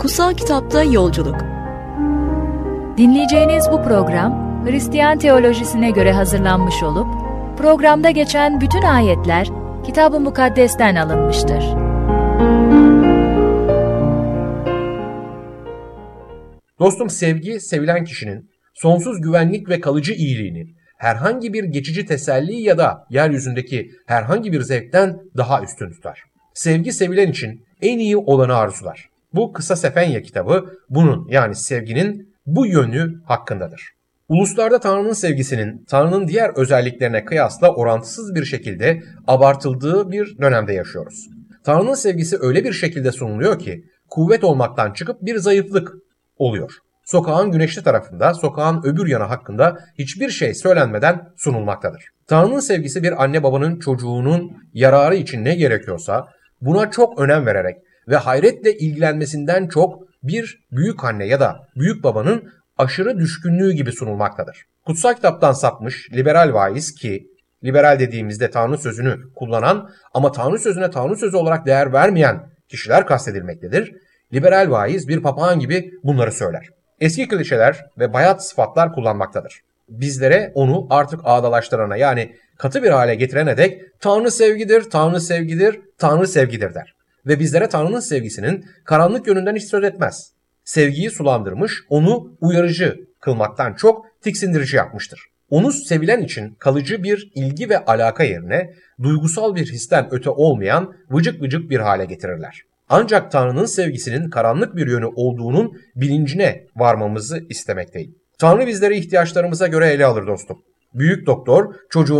Kutsal Kitapta Yolculuk. Dinleyeceğiniz bu program, Hristiyan teolojisine göre hazırlanmış olup, programda geçen bütün ayetler, Kitab-ı Mukaddes'ten alınmıştır. Dostum, sevgi, sevilen kişinin sonsuz güvenlik ve kalıcı iyiliğini herhangi bir geçici teselli ya da yeryüzündeki herhangi bir zevkten daha üstün tutar. Sevgi, sevilen için en iyi olanı arzular. Bu Kısa Sefenya kitabı bunun, yani sevginin bu yönü hakkındadır. Uluslarda Tanrı'nın sevgisinin Tanrı'nın diğer özelliklerine kıyasla orantısız bir şekilde abartıldığı bir dönemde yaşıyoruz. Tanrı'nın sevgisi öyle bir şekilde sunuluyor ki kuvvet olmaktan çıkıp bir zayıflık oluyor. Sokağın güneşli tarafında, sokağın öbür yanı hakkında hiçbir şey söylenmeden sunulmaktadır. Tanrı'nın sevgisi bir anne babanın çocuğunun yararı için ne gerekiyorsa buna çok önem vererek ve hayretle ilgilenmesinden çok bir büyük anne ya da büyük babanın aşırı düşkünlüğü gibi sunulmaktadır. Kutsal kitaptan sapmış liberal vaiz, ki liberal dediğimizde Tanrı sözünü kullanan ama Tanrı sözüne Tanrı sözü olarak değer vermeyen kişiler kastedilmektedir. Liberal vaiz bir papağan gibi bunları söyler. Eski klişeler ve bayat sıfatlar kullanmaktadır. Bizlere onu artık ağdalaştırana, yani katı bir hale getirene dek Tanrı sevgidir, Tanrı sevgidir, Tanrı sevgidir der. Ve bizlere Tanrı'nın sevgisinin karanlık yönünden hiç söz etmez. Sevgiyi sulandırmış, onu uyarıcı kılmaktan çok tiksindirici yapmıştır. Onu sevilen için kalıcı bir ilgi ve alaka yerine duygusal bir histen öte olmayan vıcık vıcık bir hale getirirler. Ancak Tanrı'nın sevgisinin karanlık bir yönü olduğunun bilincine varmamızı istemekteyim. Tanrı bizleri ihtiyaçlarımıza göre ele alır dostum. Büyük doktor çocuğun